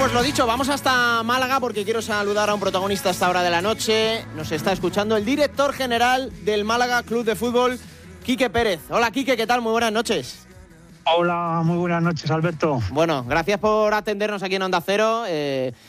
pues lo dicho, vamos hasta Málaga porque quiero saludar a un protagonista a esta hora de la noche. Nos está escuchando el director general del Málaga Club de Fútbol, Quique Pérez. Hola, Quique, ¿qué tal? Muy buenas noches. Hola, muy buenas noches, Alberto. Bueno, gracias por atendernos aquí en Onda Cero.